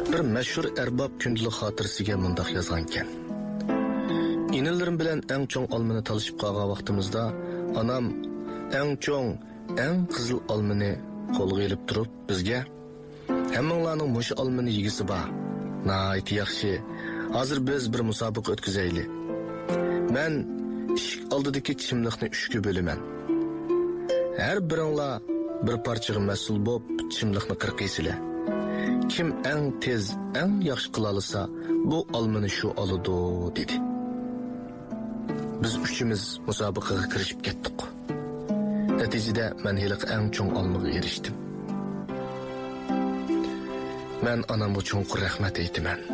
bir mashhur arbob kundalik xotirasiga mundoq yozgan ekan. İnillerim bilan eng cho'ng olmani talishib qolgan vaqtimizda onam eng cho'ng, eng qizil olmani qo'lga olib turib bizga hammanglarning mushu olmani yegisi bor. Nihoyat yaxshi. Hozir biz bir musobaqa o'tkazaylik. Men eshik oldidagi chimliqni 3 ga bo'laman. Har biringlar bir parchaga mas'ul bo'lib chimliqni qirqaysizlar. Kim eng tez, eng yaxshi qila olsa, bu olmani shu oladi dedi. Biz uchimiz musobaqaga kirishib ketdik. Natijada men hiliq eng cho'ng olmaga erishdim. Men onamga cho'nqur rahmat aytaman.